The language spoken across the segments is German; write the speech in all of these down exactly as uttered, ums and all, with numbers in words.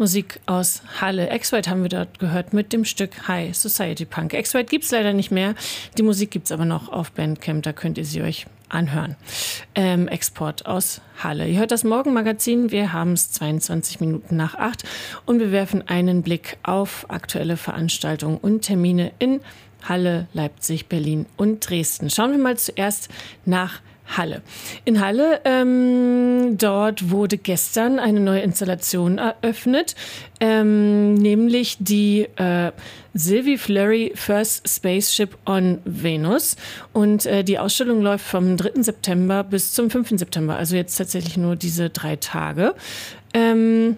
Musik aus Halle. X-White haben wir dort gehört mit dem Stück High Society Punk. X-White gibt es leider nicht mehr. Die Musik gibt es aber noch auf Bandcamp, da könnt ihr sie euch anhören. Ähm, Export aus Halle. Ihr hört das Morgenmagazin. Wir haben es zweiundzwanzig Minuten nach acht und wir werfen einen Blick auf aktuelle Veranstaltungen und Termine in Halle, Leipzig, Berlin und Dresden. Schauen wir mal zuerst nach Halle. In Halle, ähm, dort wurde gestern eine neue Installation eröffnet, ähm, nämlich die äh, Sylvie Fleury First Spaceship on Venus. Und äh, die Ausstellung läuft vom dritten September bis zum fünften September, also jetzt tatsächlich nur diese drei Tage. Ähm,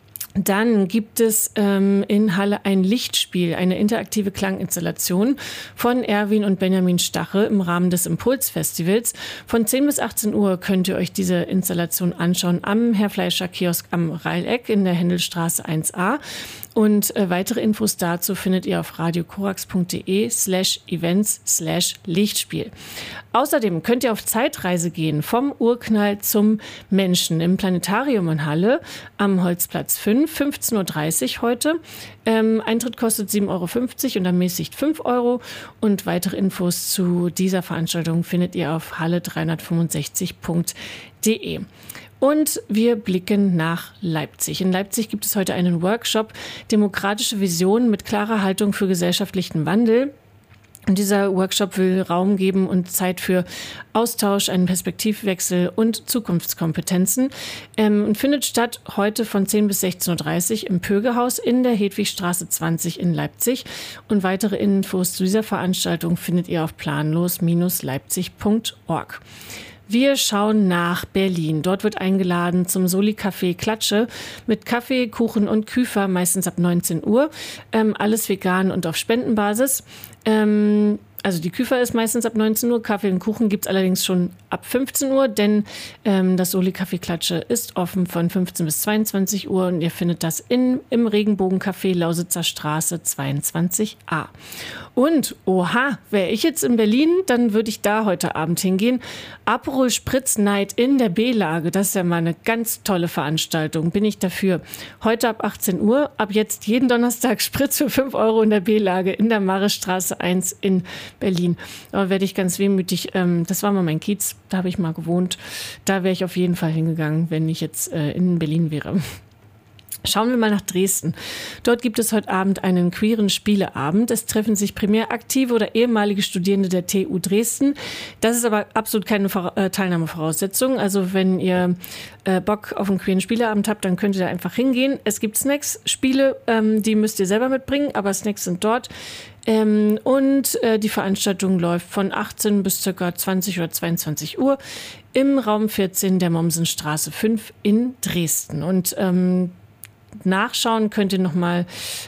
Dann gibt es ähm, in Halle ein Lichtspiel, eine interaktive Klanginstallation von Erwin und Benjamin Stache im Rahmen des Impulsfestivals. Von zehn bis achtzehn Uhr könnt ihr euch diese Installation anschauen am Herr Fleischer Kiosk am Reileck in der Händelstraße eins a. Und äh, weitere Infos dazu findet ihr auf radiokorax.de slash events slash Lichtspiel. Außerdem könnt ihr auf Zeitreise gehen vom Urknall zum Menschen im Planetarium in Halle am Holzplatz fünf, fünfzehn Uhr dreißig heute. Ähm, Eintritt kostet sieben Euro fünfzig und ermäßigt fünf Euro. Und weitere Infos zu dieser Veranstaltung findet ihr auf halle dreihundertfünfundsechzig punkt de. Und wir blicken nach Leipzig. In Leipzig gibt es heute einen Workshop Demokratische Visionen mit klarer Haltung für gesellschaftlichen Wandel. Und dieser Workshop will Raum geben und Zeit für Austausch, einen Perspektivwechsel und Zukunftskompetenzen. Ähm, und findet statt heute von zehn bis sechzehn Uhr dreißig im Pögehaus in der Hedwigstraße zwanzig in Leipzig. Und weitere Infos zu dieser Veranstaltung findet ihr auf planlos Bindestrich leipzig punkt org. Wir schauen nach Berlin. Dort wird eingeladen zum Soli-Café Klatsche mit Kaffee, Kuchen und Küfer, meistens ab neunzehn Uhr. Ähm, alles vegan und auf Spendenbasis. Ähm, also die Küfer ist meistens ab neunzehn Uhr, Kaffee und Kuchen gibt es allerdings schon ab fünfzehn Uhr, denn ähm, das Soli-Café Klatsche ist offen von fünfzehn bis zweiundzwanzig Uhr und ihr findet das in, im Regenbogencafé Lausitzer Straße zweiundzwanzig a. Und, oha, wäre ich jetzt in Berlin, dann würde ich da heute Abend hingehen. Aperol Spritz Night in der B-Lage, das ist ja mal eine ganz tolle Veranstaltung, bin ich dafür. Heute ab achtzehn Uhr, ab jetzt jeden Donnerstag Spritz für fünf Euro in der B-Lage in der Marestraße eins in Berlin. Da werde ich ganz wehmütig, ähm, das war mal mein Kiez, da habe ich mal gewohnt. Da wäre ich auf jeden Fall hingegangen, wenn ich jetzt äh, in Berlin wäre. Schauen wir mal nach Dresden. Dort gibt es heute Abend einen queeren Spieleabend. Es treffen sich primär aktive oder ehemalige Studierende der T U Dresden. Das ist aber absolut keine äh, Teilnahmevoraussetzung. Also wenn ihr äh, Bock auf einen queeren Spieleabend habt, dann könnt ihr da einfach hingehen. Es gibt Snacks, Spiele, ähm, die müsst ihr selber mitbringen, aber Snacks sind dort. Ähm, und äh, die Veranstaltung läuft von achtzehn bis ca. zwanzig oder zweiundzwanzig Uhr im Raum vierzehn der Mommsenstraße fünf in Dresden. Und ähm, nachschauen könnt ihr nochmal,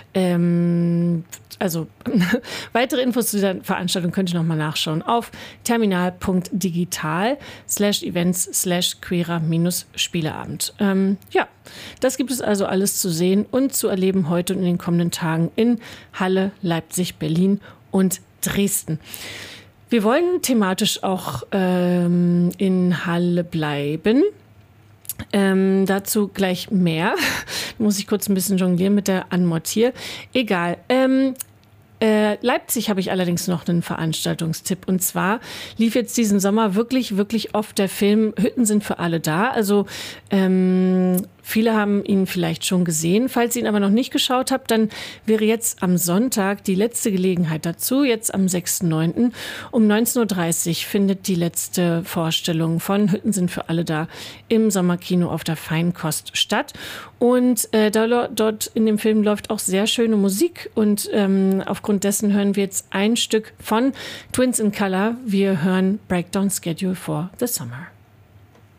ähm, also weitere Infos zu dieser Veranstaltung könnt ihr nochmal nachschauen auf terminal.digital slash events slash queerer minus Spieleabend. Ähm, ja, das gibt es also alles zu sehen und zu erleben heute und in den kommenden Tagen in Halle, Leipzig, Berlin und Dresden. Wir wollen thematisch auch ähm, in Halle bleiben. Ähm, dazu gleich mehr. Muss ich kurz ein bisschen jonglieren mit der Anmod hier. Egal. Ähm, äh, Leipzig habe ich allerdings noch einen Veranstaltungstipp. Und zwar lief jetzt diesen Sommer wirklich, wirklich oft der Film Hütten sind für alle da. Also ähm, viele haben ihn vielleicht schon gesehen. Falls ihr ihn aber noch nicht geschaut habt, dann wäre jetzt am Sonntag die letzte Gelegenheit dazu. Jetzt am sechsten neunten um neunzehn Uhr dreißig findet die letzte Vorstellung von Hütten sind für alle da im Sommerkino auf der Feinkost statt. Und äh, da, dort in dem Film läuft auch sehr schöne Musik. Und ähm, aufgrund dessen hören wir jetzt ein Stück von Twins in Color. Wir hören Breakdown Schedule for the Summer.